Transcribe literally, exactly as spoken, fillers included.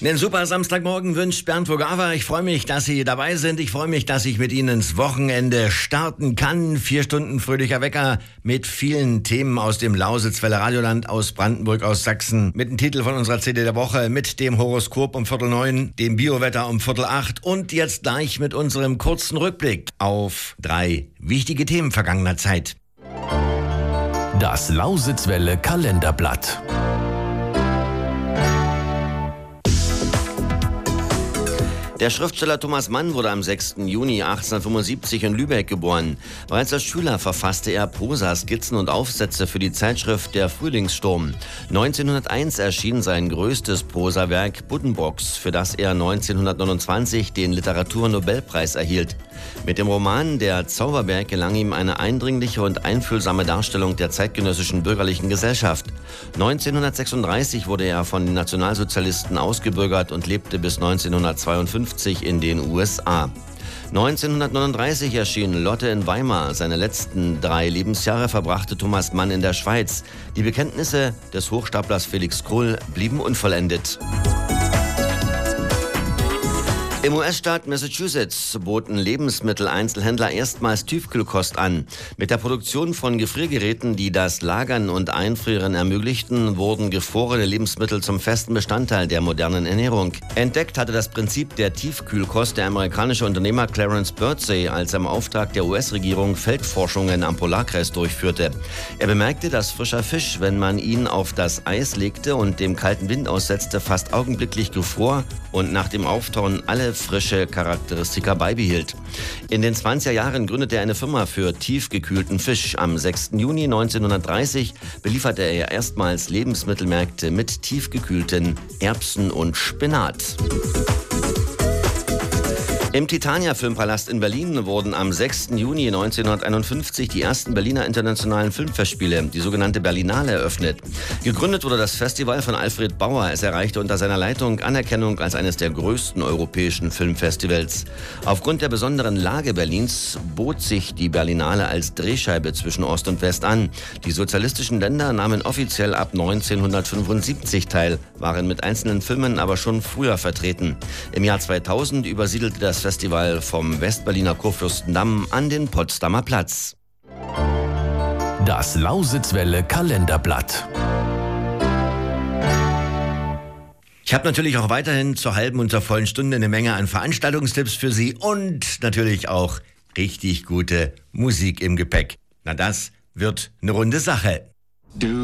Den super Samstagmorgen wünscht Bernd Vogava. Ich freue mich, dass Sie dabei sind. Ich freue mich, dass ich mit Ihnen ins Wochenende starten kann. Vier Stunden fröhlicher Wecker mit vielen Themen aus dem Lausitzwelle Radioland, aus Brandenburg, aus Sachsen. Mit dem Titel von unserer C D der Woche, mit dem Horoskop um Viertel neun, dem Biowetter um Viertel acht und jetzt gleich mit unserem kurzen Rückblick auf drei wichtige Themen vergangener Zeit. Das Lausitzwelle Kalenderblatt. Der Schriftsteller Thomas Mann wurde am sechsten Juni achtzehnhundertfünfundsiebzig in Lübeck geboren. Bereits als Schüler verfasste er Prosa, Skizzen und Aufsätze für die Zeitschrift Der Frühlingssturm. neunzehnhunderteins erschien sein größtes Prosawerk Buddenbrooks, für das er neunzehnhundertneunundzwanzig den Literaturnobelpreis erhielt. Mit dem Roman Der Zauberberg gelang ihm eine eindringliche und einfühlsame Darstellung der zeitgenössischen bürgerlichen Gesellschaft. neunzehnhundertsechsunddreißig wurde er von den Nationalsozialisten ausgebürgert und lebte bis neunzehnhundertzweiundfünfzig in den U S A. neunzehnhundertneununddreißig erschien Lotte in Weimar. Seine letzten drei Lebensjahre verbrachte Thomas Mann in der Schweiz. Die Bekenntnisse des Hochstaplers Felix Krull blieben unvollendet. Im U S-Staat Massachusetts boten Lebensmitteleinzelhändler erstmals Tiefkühlkost an. Mit der Produktion von Gefriergeräten, die das Lagern und Einfrieren ermöglichten, wurden gefrorene Lebensmittel zum festen Bestandteil der modernen Ernährung. Entdeckt hatte das Prinzip der Tiefkühlkost der amerikanische Unternehmer Clarence Birdsey, als er im Auftrag der U S-Regierung Feldforschungen am Polarkreis durchführte. Er bemerkte, dass frischer Fisch, wenn man ihn auf das Eis legte und dem kalten Wind aussetzte, fast augenblicklich gefror und nach dem Auftauen alle frische Charakteristika beibehielt. In den zwanziger Jahren gründete er eine Firma für tiefgekühlten Fisch. Am sechsten Juni neunzehnhundertdreißig belieferte er erstmals Lebensmittelmärkte mit tiefgekühlten Erbsen und Spinat. Im Titania Filmpalast in Berlin wurden am sechsten Juni neunzehnhunderteinundfünfzig die ersten Berliner internationalen Filmfestspiele, die sogenannte Berlinale, eröffnet. Gegründet wurde das Festival von Alfred Bauer. Es erreichte unter seiner Leitung Anerkennung als eines der größten europäischen Filmfestivals. Aufgrund der besonderen Lage Berlins bot sich die Berlinale als Drehscheibe zwischen Ost und West an. Die sozialistischen Länder nahmen offiziell ab neunzehnhundertfünfundsiebzig teil, waren mit einzelnen Filmen aber schon früher vertreten. Im Jahr zweitausend übersiedelte das Festival vom Westberliner Kurfürstendamm an den Potsdamer Platz. Das Lausitzwelle Kalenderblatt. Ich habe natürlich auch weiterhin zur halben und zur vollen Stunde eine Menge an Veranstaltungstipps für Sie und natürlich auch richtig gute Musik im Gepäck. Na, das wird eine runde Sache. Du